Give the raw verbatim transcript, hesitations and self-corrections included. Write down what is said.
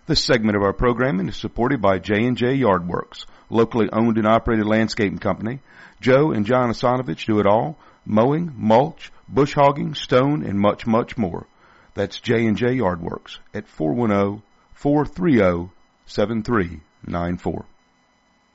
This segment of our programming is supported by J and J Yardworks, locally owned and operated landscaping company. Joe and John Asanovich do it all: mowing, mulch, bush hogging, stone, and much, much more. That's J and J Yardworks at four one zero, four three zero, seven three nine four.